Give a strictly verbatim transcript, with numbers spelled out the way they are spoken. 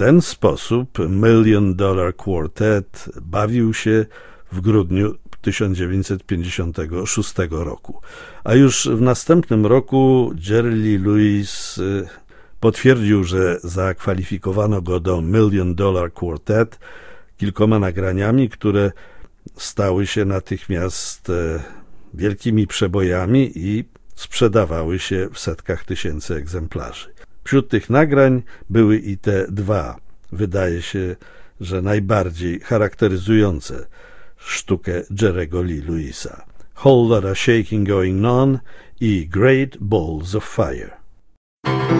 ten sposób Million Dollar Quartet bawił się w grudniu tysiąc dziewięćset pięćdziesiątego szóstego roku. A już w następnym roku Jerry Lee Lewis potwierdził, że zakwalifikowano go do Million Dollar Quartet kilkoma nagraniami, które stały się natychmiast wielkimi przebojami i sprzedawały się w setkach tysięcy egzemplarzy. Wśród tych nagrań były i te dwa, wydaje się, że najbardziej charakteryzujące sztukę Jerry'ego Lee Lewisa: Whole Lotta Shaking Going On i Great Balls of Fire.